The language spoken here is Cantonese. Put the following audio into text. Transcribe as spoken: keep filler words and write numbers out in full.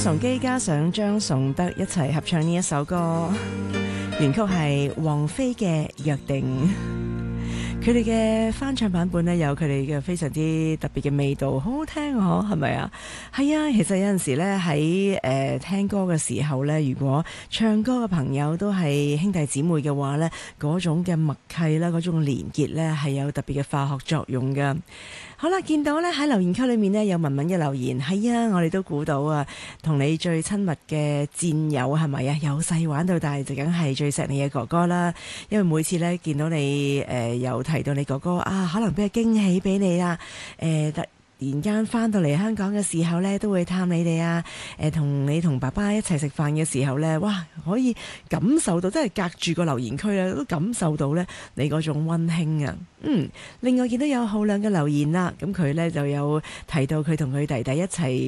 崇基加上張崇德一齊合唱呢一首歌，原曲係王菲嘅《約定》。佢哋嘅翻唱版本呢，有佢哋嘅非常之特別嘅味道，好好聽啊！係咪啊？係啊，其實有陣時呢，喺誒、呃、聽歌嘅時候呢，如果唱歌嘅朋友都係兄弟姊妹嘅話呢，嗰種嘅默契啦，嗰種連結呢，係有特別嘅化學作用㗎。好啦，見到咧喺留言區裏面呢，有文文嘅留言，係啊，我哋都估到啊，同你最親密嘅戰友係咪啊？由細玩到大就梗係最錫你嘅哥哥啦。因為每次咧見到你誒有、呃、提到你哥哥啊，可能俾個驚喜俾你啦，誒、呃、突然間翻到嚟香港嘅時候咧，都會探你哋啊，誒、呃、同你同爸爸一齊食飯嘅時候咧，哇，可以感受到，真係隔住個留言區咧，都感受到咧你嗰種溫馨啊！嗯，另外見到有浩亮嘅留言啦，咁佢咧就有提到佢同佢弟弟一齊